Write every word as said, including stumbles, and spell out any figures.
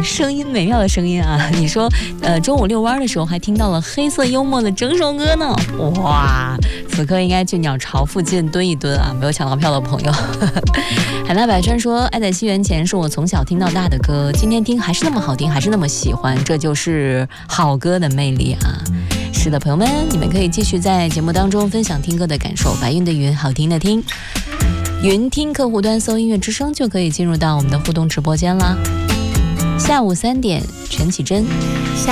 声音美妙的声音啊！你说，呃，中午遛弯的时候还听到了黑色幽默的整首歌呢，哇！此刻应该去鸟巢附近蹲一蹲啊！没有抢到票的朋友。海纳百川说，《爱在西元前》是我从小听到大的歌，今天听还是那么好听，还是那么喜欢，这就是好歌的魅力啊！是的，朋友们，你们可以继续在节目当中分享听歌的感受。白云的云，好听的听，云听客户端搜音乐之声就可以进入到我们的互动直播间啦。下午三点，全起真。